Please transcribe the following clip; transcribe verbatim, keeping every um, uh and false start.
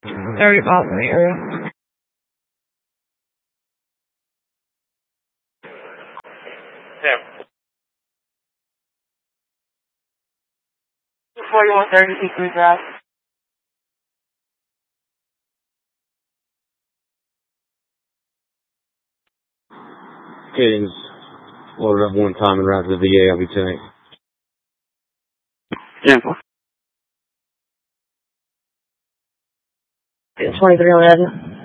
Very hot in the area. Yeah. forty-one thirty-six Drive. Kiddings. Loaded up one time and route to the V A. I'll be tonight. Yeah. twenty-three eleven.